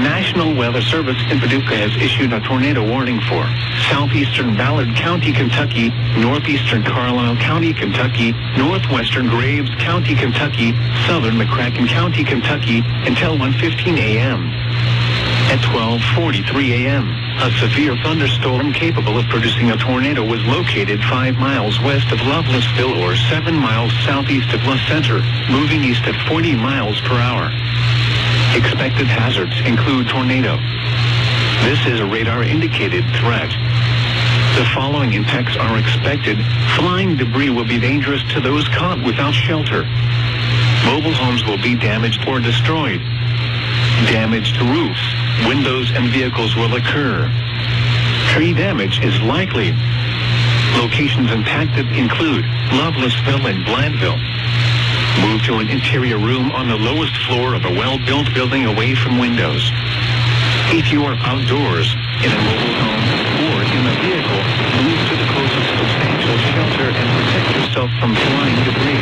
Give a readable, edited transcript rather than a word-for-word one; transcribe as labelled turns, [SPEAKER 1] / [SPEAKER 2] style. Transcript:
[SPEAKER 1] National Weather Service in Paducah has issued a tornado warning for southeastern Ballard County, Kentucky, northeastern Carlisle County, Kentucky, northwestern Graves County, Kentucky, southern McCracken County, Kentucky, until 1:15 a.m. At 12:43 a.m., a severe thunderstorm capable of producing a tornado was located 5 miles west of Lovelessville or 7 miles southeast of La Center, moving east at 40 miles per hour. Expected hazards include tornado. This is a radar-indicated threat. The following impacts are expected. Flying debris will be dangerous to those caught without shelter. Mobile homes will be damaged or destroyed. Damage to roofs, windows, and vehicles will occur. Tree damage is likely. Locations impacted include Lovelessville and Blandville. Move to an interior room on the lowest floor of a well-built building away from windows. If you are outdoors, in a mobile home, or in a vehicle, move to the closest substantial shelter and protect yourself from flying debris.